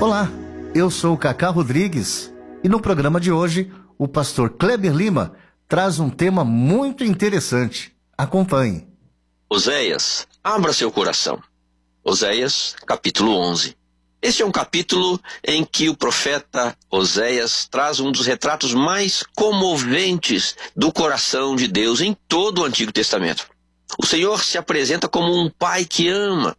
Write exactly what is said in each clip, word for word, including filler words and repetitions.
Olá, eu sou o Cacá Rodrigues e no programa de hoje o pastor Kleber Lima traz um tema muito interessante. Acompanhe. Oséias, abra seu coração. Oséias, capítulo onze. Este é um capítulo em que o profeta Oséias traz um dos retratos mais comoventes do coração de Deus em todo o Antigo Testamento. O Senhor se apresenta como um pai que ama,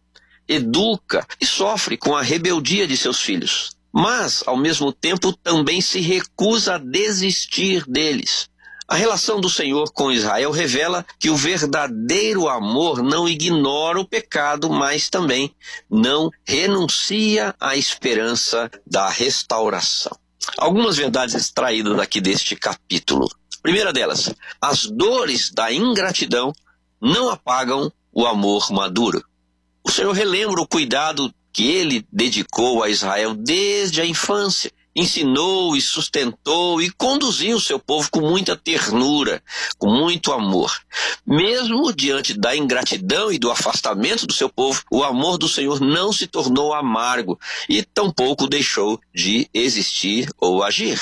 educa e sofre com a rebeldia de seus filhos, mas, ao mesmo tempo, também se recusa a desistir deles. A relação do Senhor com Israel revela que o verdadeiro amor não ignora o pecado, mas também não renuncia à esperança da restauração. Algumas verdades extraídas aqui deste capítulo. Primeira delas, as dores da ingratidão não apagam o amor maduro. O Senhor relembra o cuidado que ele dedicou a Israel desde a infância. Ensinou e sustentou e conduziu o seu povo com muita ternura, com muito amor. Mesmo diante da ingratidão e do afastamento do seu povo, o amor do Senhor não se tornou amargo e tampouco deixou de existir ou agir.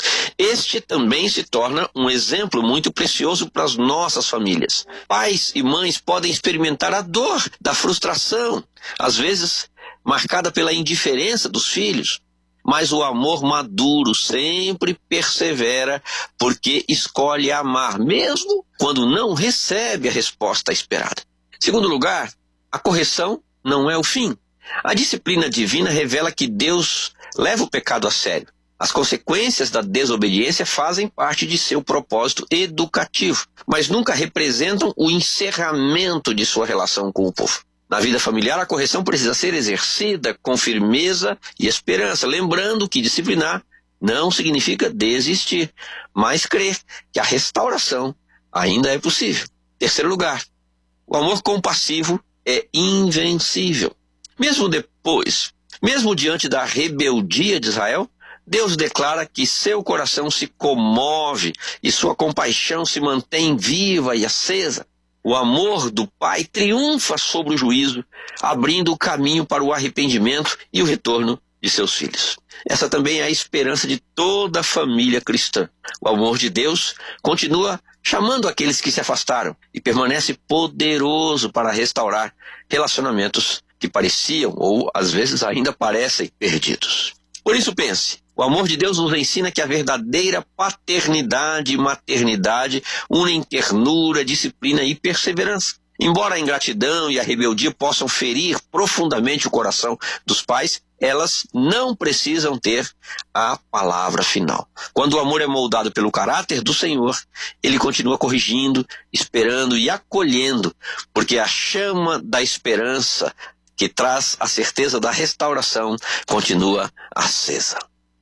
Este também se torna um exemplo muito precioso para as nossas famílias. Pais e mães podem experimentar a dor da frustração, às vezes marcada pela indiferença dos filhos, mas o amor maduro sempre persevera porque escolhe amar, mesmo quando não recebe a resposta esperada. Segundo lugar, a correção não é o fim. A disciplina divina revela que Deus leva o pecado a sério. As consequências da desobediência fazem parte de seu propósito educativo, mas nunca representam o encerramento de sua relação com o povo. Na vida familiar, a correção precisa ser exercida com firmeza e esperança, lembrando que disciplinar não significa desistir, mas crer que a restauração ainda é possível. Terceiro lugar, o amor compassivo é invencível. Mesmo depois, mesmo diante da rebeldia de Israel, Deus declara que seu coração se comove e sua compaixão se mantém viva e acesa. O amor do Pai triunfa sobre o juízo, abrindo o caminho para o arrependimento e o retorno de seus filhos. Essa também é a esperança de toda a família cristã. O amor de Deus continua chamando aqueles que se afastaram e permanece poderoso para restaurar relacionamentos que pareciam ou às vezes ainda parecem perdidos. Por isso pense, o amor de Deus nos ensina que a verdadeira paternidade e maternidade unem ternura, disciplina e perseverança. Embora a ingratidão e a rebeldia possam ferir profundamente o coração dos pais, elas não precisam ter a palavra final. Quando o amor é moldado pelo caráter do Senhor, ele continua corrigindo, esperando e acolhendo, porque a chama da esperança que traz a certeza da restauração continua acesa.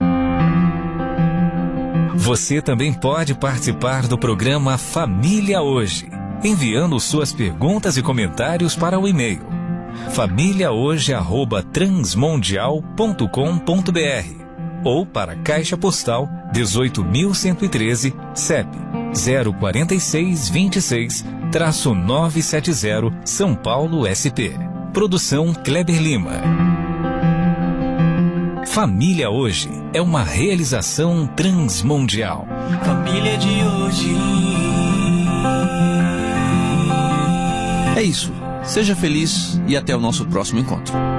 Você também pode participar do programa Família Hoje, enviando suas perguntas e comentários para o e-mail família hoje arroba transmundial ponto com ponto br ou para a Caixa Postal dezoito mil cento e treze, C E P zero quatro seis dois seis, novecentos e setenta, São Paulo, S P. Produção Kleber Lima. Família Hoje é uma realização transmundial. Família de hoje. É isso. Seja feliz e até o nosso próximo encontro.